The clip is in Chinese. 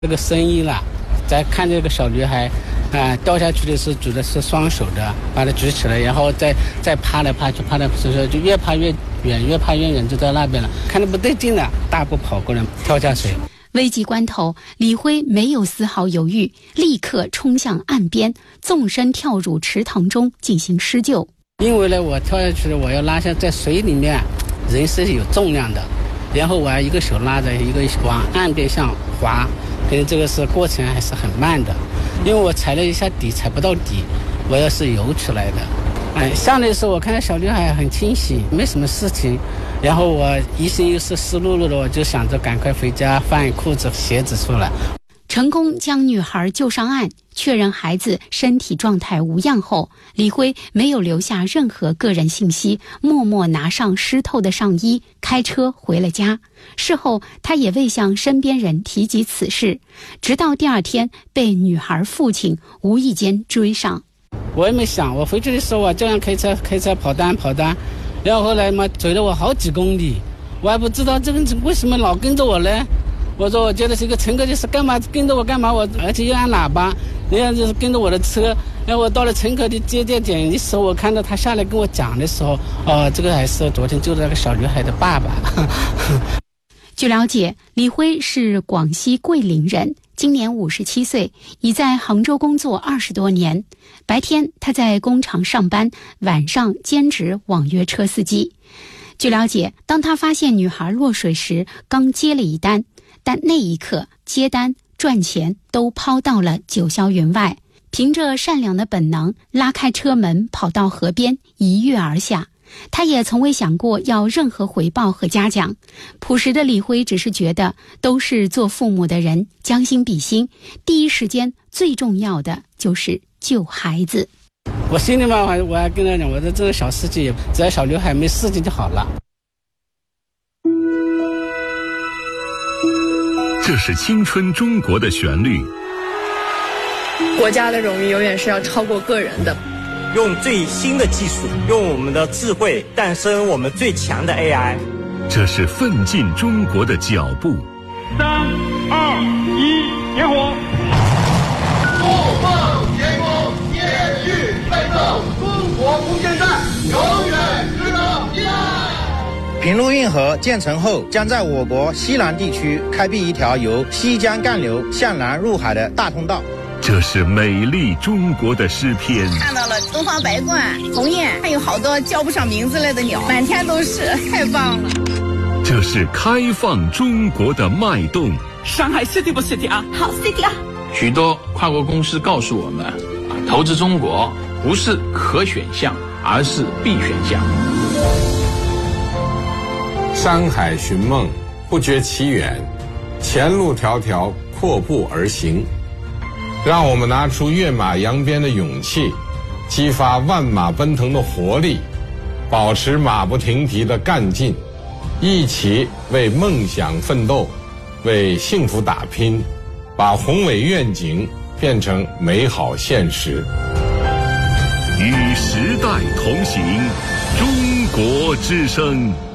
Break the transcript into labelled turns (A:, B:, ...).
A: 这个声音了，再看这个小女孩，掉下去的是举的是双手的，把她举起来，然后再爬来爬去，爬来爬去，就越爬越远，越爬越远，就在那边了。看着不对劲了，大步跑过来，跳下水。
B: 危急关头，李辉没有丝毫犹豫，立刻冲向岸边，纵身跳入池塘中进行施救。
A: 因为呢，我跳下去了，我要拉下，在水里面，人是有重量的，然后我要一个手拉着，一个往岸边上滑。可能这个是过程还是很慢的，因为我踩了一下底，踩不到底，我要是游出来的。下来的时候我看到小女孩很清醒，没什么事情，然后我一心又是湿漉漉的，我就想着赶快回家换裤子鞋子出来。
B: 成功将女孩救上岸，确认孩子身体状态无恙后，李辉没有留下任何个人信息，默默拿上湿透的上衣，开车回了家。事后他也未向身边人提及此事，直到第二天被女孩父亲无意间追上。
A: 我也没想，我回去的时候我这样开车跑单，然后后来嘛追了我好几公里，我还不知道这个人为什么老跟着我呢。我说我觉得是一个乘客，就是干嘛跟着我干嘛，我而且又按喇叭，人家就是跟着我的车。然后我到了乘客的接点的时候，我看到他下来跟我讲的时候，这个还是昨天救的那个小女孩的爸爸。
B: 据了解，李辉是广西桂林人，今年57岁，已在杭州工作20多年。白天他在工厂上班，晚上兼职网约车司机。据了解，当他发现女孩落水时，刚接了一单，但那一刻接单赚钱都抛到了九霄云外，凭着善良的本能，拉开车门跑到河边一跃而下。他也从未想过要任何回报和嘉奖。朴实的李辉只是觉得都是做父母的人，将心比心，第一时间最重要的就是救孩子。
A: 我心里嘛，我还跟他讲，我说这个小事情，只要小刘海没事情就好了。
C: 这是青春中国的旋律。
D: 国家的荣誉永远是要超过个人的。
E: 用最新的技术，用我们的智慧诞生我们最强的 AI。
C: 这是奋进中国的脚步。
F: 3、2、1，点火！
G: 不放前功，延续奋斗，中国空间站永远值得依赖。
H: 平陆运河建成后，将在我国西南地区开辟一条由西江干流向南入海的大通道。
C: 这是美丽中国的诗篇。
I: 看到了东方白鹳、鸿雁，还有好多叫不上名字来的鸟，满天都是，太棒了。
C: 这是开放中国的脉动。
J: 上海 City 不 City 啊？
I: 好 City 啊！
K: 许多跨国公司告诉我们，投资中国不是可选项，而是必选项。
L: 山海寻梦，不觉其远，前路迢迢，阔步而行。让我们拿出跃马扬鞭的勇气，激发万马奔腾的活力，保持马不停蹄的干劲，一起为梦想奋斗，为幸福打拼，把宏伟愿景变成美好现实。
C: 与时代同行，中国之声。